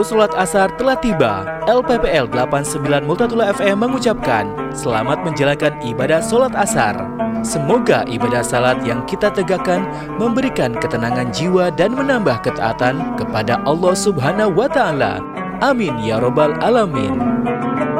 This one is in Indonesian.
Sholat asar telah tiba. LPPL 89 Multatula FM mengucapkan selamat menjalankan ibadah sholat asar. Semoga ibadah salat yang kita tegakkan memberikan ketenangan jiwa dan menambah ketaatan kepada Allah Subhanahu wa Ta'ala. Amin ya Rabbal Alamin.